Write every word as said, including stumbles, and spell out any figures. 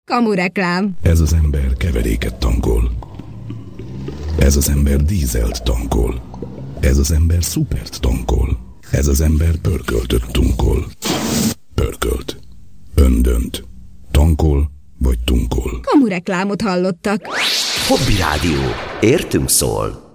Kamureklám. Ez az ember keveréket tankol. Ez az ember dízelt tankol. Ez az ember szupert tankol. Ez az ember pörköltöt tunkol. Pörkölt. Öndönt. Tankol vagy tunkol. Kamureklámot hallottak. Hobby Rádió. Értünk szól.